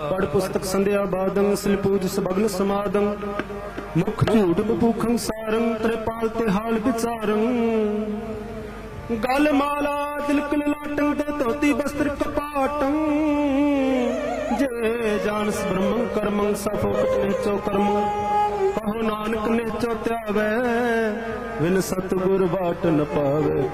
पढ़ पुस्तक संध्या बादं सिलपूज सबगन समादं मुख झूठ बपूखं सारं त्रिपाल ते हाल विचारं गल माला तिलक ललाटं ते धोती वस्त्र कपाटं जे जानस ब्रह्मं कर्मं सफोकट नेचो कर्मं कहो नानक नेचो त्यावै विन सतगुर बाट न पावे।